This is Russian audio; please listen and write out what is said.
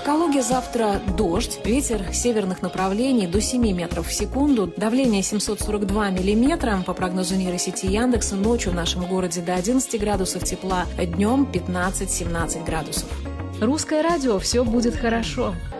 Калуге завтра дождь, ветер северных направлений до 7 метров в секунду, давление 742 миллиметра, по прогнозу нейросети Яндекса, ночью в нашем городе до 11 градусов тепла, днем 15-17 градусов. Русское радио, все будет хорошо.